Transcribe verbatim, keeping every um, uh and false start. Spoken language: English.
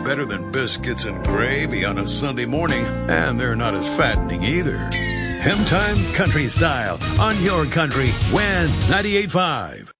better than biscuits and gravy on a Sunday morning, and they're not as fattening either. Hymn Time Country Style on your country, Win ninety-eight point five.